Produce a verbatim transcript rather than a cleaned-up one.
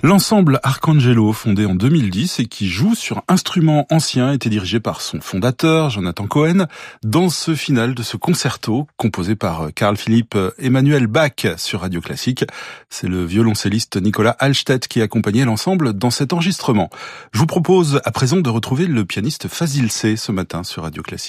L'ensemble Arcangelo, fondé en deux mille dix et qui joue sur instruments anciens, était dirigé par son fondateur, Jonathan Cohen, dans ce final de ce concerto composé par Carl Philipp Emanuel Bach sur Radio Classique. C'est le violoncelliste Nicolas Hallstedt qui accompagnait l'ensemble dans cet enregistrement. Je vous propose à présent de retrouver le pianiste Fazil C ce matin sur Radio Classique.